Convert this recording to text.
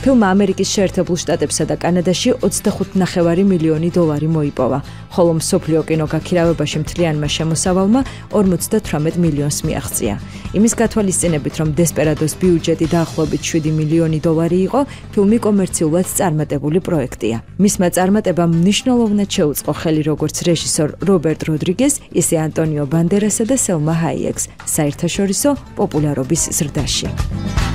ფილმმა ამერიკის შეერთებულ შტატებსა და კანადაში 25.5 მილიონი დოლარი მოიპოვა, ხოლო მსოფლიო კინოგაქირავებაში მთლიანმა შემოსავალმა 58 მილიონს მიაღწია. იმის გათვალისწინებით, რომ დესპერადოს ბიუჯეტი დაახლოებით 7 მილიონი დოლარი იყო, ფილმი კომერციულად წარმატებული პროექტია. მისმა წარმატებამ მნიშვნელოვნად შეუწყო ხელი როგორც რეჟისორ რობერტ როდრიგეს, ისე ანტონიო ბანდერასა და სელმა ჰაიეკს საერთაშორისო პოპულარობის ზრდაში.